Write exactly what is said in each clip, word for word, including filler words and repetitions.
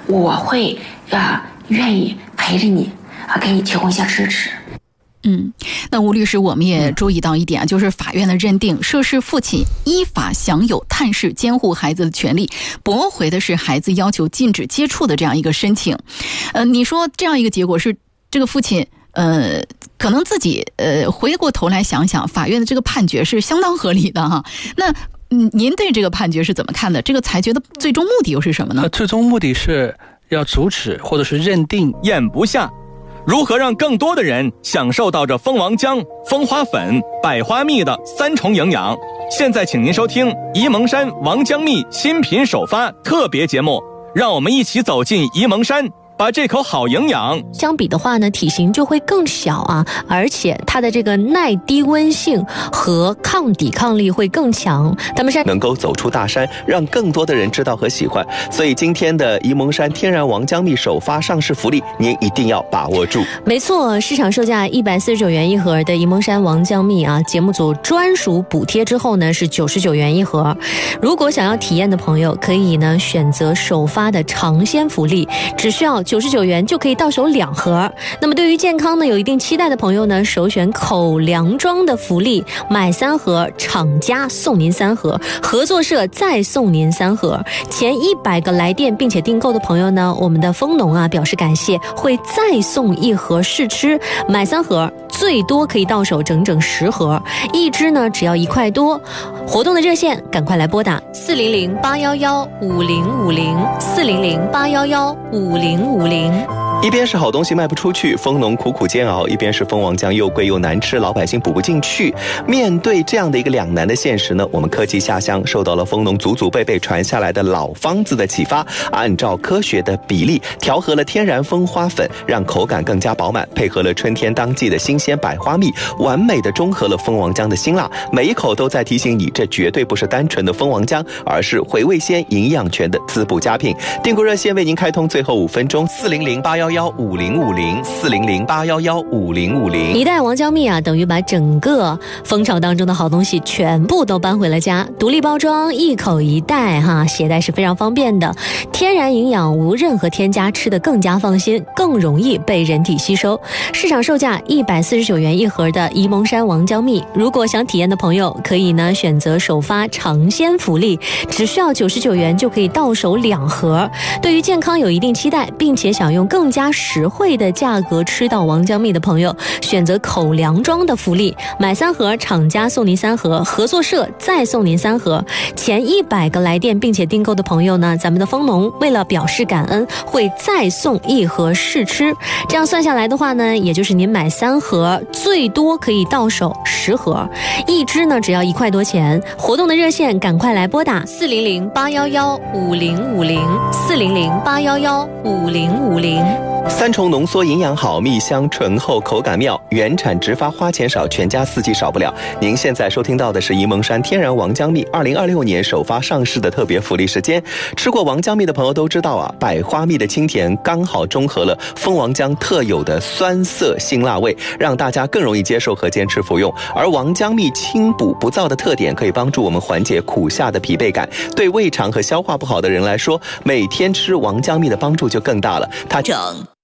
我会啊愿意陪着你啊，给你提供一些支持。 嗯，那吴律师，我们也注意到一点啊，就是法院的认定，涉事父亲依法享有探视监护孩子的权利，驳回的是孩子要求禁止接触的这样一个申请。呃，你说这样一个结果是这个父亲呃可能自己呃回过头来想想，法院的这个判决是相当合理的哈。那嗯，您对这个判决是怎么看的？这个裁决的最终目的又是什么呢？ 呃、最终目的是要阻止或者是认定咽不下。如何让更多的人享受到这蜂王浆、蜂花粉、百花蜜的三重营养？现在请您收听沂蒙山王浆蜜新品首发特别节目，让我们一起走进沂蒙山，把这口好营养。 相比的话呢，体型就会更小啊，而且它的这个耐低温性和抗抵抗力会更强。他们山能够走出大山，让更多的人知道和喜欢。所以今天的沂蒙山天然王浆蜜首发上市福利，您一定要把握住。 没错，市场售价一百四十九元一盒的沂蒙山王浆蜜啊，节目组专属补贴之后呢是九十九元一盒。如果想要体验的朋友，可以呢选择首发的尝鲜福利，只需要九十九元就可以到手两盒。那么对于健康呢有一定期待的朋友呢，首选口粮装的福利，买三盒厂家送您三盒，合作社再送您三盒。前一百个来电并且订购的朋友呢，我们的蜂农啊表示感谢，会再送一盒试吃，买三盒最多可以到手整整十盒，一支呢只要一块多。活动的热线赶快来拨打四零零八幺幺五零五零四零零八幺幺五零五零。 一边是好东西卖不出去，蜂农苦苦煎熬，一边是蜂王浆又贵又难吃，老百姓补不进去。面对这样的一个两难的现实呢，我们科技下乡受到了蜂农祖祖辈辈传下来的老方子的启发，按照科学的比例调和了天然蜂花粉，让口感更加饱满，配合了春天当季的新鲜百花蜜，完美的中和了蜂王浆的辛辣，每一口都在提醒你，这绝对不是单纯的蜂王浆，而是回味鲜、营养全的滋补佳品。订购热线为您开通最后五分钟，四零零八幺幺五零五零四零零八幺幺五零五零。 一袋王浆蜜啊，等于把整个蜂巢当中的好东西全部都搬回了家，独立包装，一口一袋哈，携带是非常方便的，天然营养，无任何添加，吃得更加放心，更容易被人体吸收。市场售价一百四十九元一盒的沂蒙山王浆蜜，如果想体验的朋友，可以呢选择首发尝鲜福利，只需要九十九元就可以到手两盒。对于健康有一定期待，并且想用更加实惠的价格吃到王浆蜜的朋友，选择口粮装的福利，买三盒厂家送您三盒，合作社再送您三盒。前一百个来电并且订购的朋友呢，咱们的蜂农为了表示感恩，会再送一盒试吃。这样算下来的话呢，也就是您买三盒最多可以到手十盒，一支呢只要一块多钱。活动的热线赶快来拨打四零零八幺幺五零五零四零零八幺幺五零五零。 三重浓缩营养好，蜜香醇厚，口感妙，原产直发，花钱少，全家四季少不了。您现在收听到的是沂蒙山天然王浆蜜二零二六年首发上市的特别福利时间。吃过王浆蜜的朋友都知道啊，百花蜜的清甜刚好中和了蜂王浆特有的酸涩辛辣味，让大家更容易接受和坚持服用。而王浆蜜清补不燥的特点，可以帮助我们缓解苦下的疲惫感。对胃肠和消化不好的人来说，每天吃王浆蜜的帮助就更大了。它整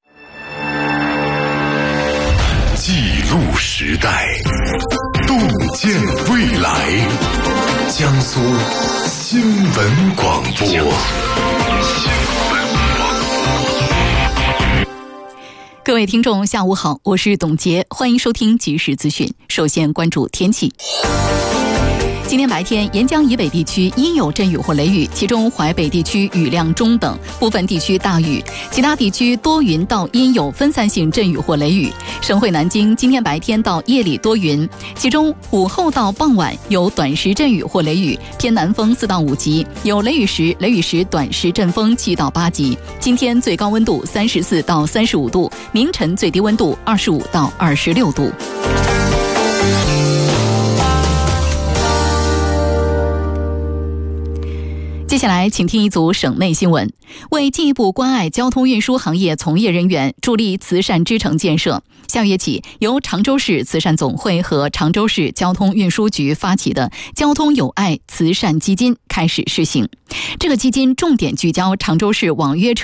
记录时代，洞见未来。江苏新闻广播。 各位听众下午好，我是董洁，欢迎收听即时资讯。首先关注天气。今天白天，沿江以北地区阴有阵雨或雷雨，其中淮北地区雨量中等，部分地区大雨，其他地区多云到阴有分散性阵雨或雷雨。省会南京今天白天到夜里多云，其中午后到傍晚有短时阵雨或雷雨，偏南风四到五级，有雷雨时，雷雨时短时阵风七到八级。今天最高温度三十四到三十五度，明晨最低温度二十五到二十六度。接下来请听一组省内新闻。为进一步关爱交通运输行业从业人员，助力慈善支城建设，下月起由常州市慈善总会和常州市交通运输局发起的交通友爱慈善基金开始试行。这个基金重点聚焦常州市网约车